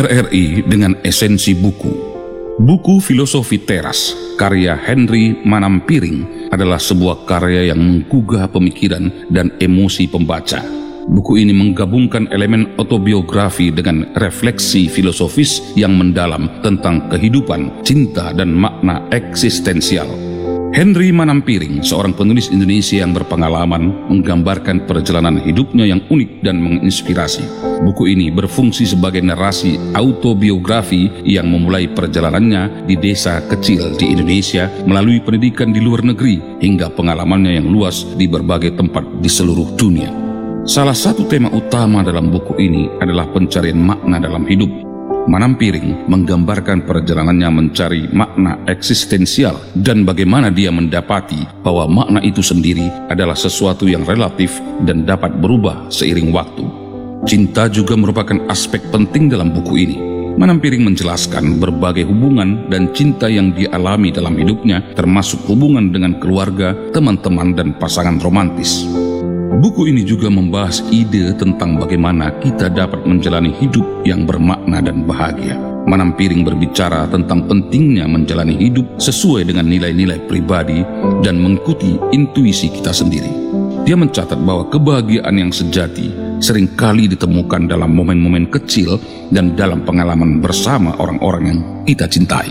RRI dengan esensi buku. Buku Filosofi Teras, karya Henry Manampiring, adalah sebuah karya yang menggugah pemikiran dan emosi pembaca. Buku ini menggabungkan elemen autobiografi dengan refleksi filosofis yang mendalam tentang kehidupan, cinta, dan makna eksistensial. Henry Manampiring, seorang penulis Indonesia yang berpengalaman, menggambarkan perjalanan hidupnya yang unik dan menginspirasi. Buku ini berfungsi sebagai narasi autobiografi yang memulai perjalanannya di desa kecil di Indonesia melalui pendidikan di luar negeri hingga pengalamannya yang luas di berbagai tempat di seluruh dunia. Salah satu tema utama dalam buku ini adalah pencarian makna dalam hidup. Manampiring menggambarkan perjalanannya mencari makna eksistensial dan bagaimana dia mendapati bahwa makna itu sendiri adalah sesuatu yang relatif dan dapat berubah seiring waktu. Cinta juga merupakan aspek penting dalam buku ini. Manampiring menjelaskan berbagai hubungan dan cinta yang dialami dalam hidupnya, termasuk hubungan dengan keluarga, teman-teman, dan pasangan romantis. Buku ini juga membahas ide tentang bagaimana kita dapat menjalani hidup yang bermakna dan bahagia. Manampiring berbicara tentang pentingnya menjalani hidup sesuai dengan nilai-nilai pribadi dan mengikuti intuisi kita sendiri. Dia mencatat bahwa kebahagiaan yang sejati seringkali ditemukan dalam momen-momen kecil dan dalam pengalaman bersama orang-orang yang kita cintai.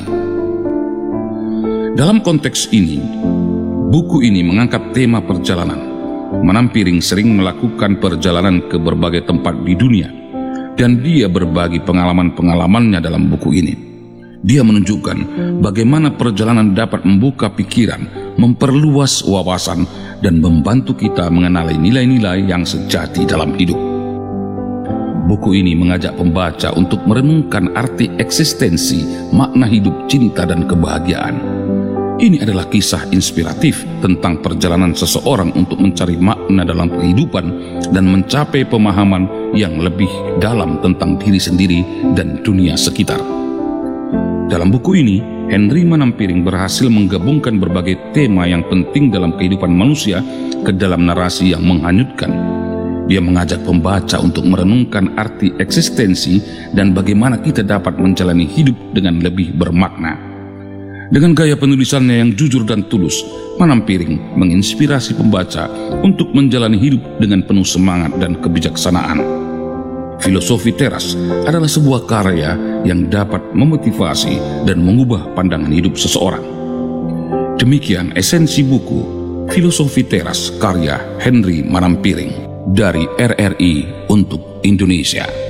Dalam konteks ini, buku ini mengangkat tema perjalanan. Manampiring sering melakukan perjalanan ke berbagai tempat di dunia, dan dia berbagi pengalaman-pengalamannya dalam buku ini. Dia menunjukkan bagaimana perjalanan dapat membuka pikiran, memperluas wawasan, dan membantu kita mengenali nilai-nilai yang sejati dalam hidup. Buku ini mengajak pembaca untuk merenungkan arti eksistensi, makna hidup, cinta, dan kebahagiaan. Ini adalah kisah inspiratif tentang perjalanan seseorang untuk mencari makna dalam kehidupan dan mencapai pemahaman yang lebih dalam tentang diri sendiri dan dunia sekitar. Dalam buku ini, Henry Manampiring berhasil menggabungkan berbagai tema yang penting dalam kehidupan manusia ke dalam narasi yang menghanyutkan. Dia mengajak pembaca untuk merenungkan arti eksistensi dan bagaimana kita dapat menjalani hidup dengan lebih bermakna. Dengan gaya penulisannya yang jujur dan tulus, Manampiring menginspirasi pembaca untuk menjalani hidup dengan penuh semangat dan kebijaksanaan. Filosofi Teras adalah sebuah karya yang dapat memotivasi dan mengubah pandangan hidup seseorang. Demikian esensi buku Filosofi Teras karya Henry Manampiring dari RRI untuk Indonesia.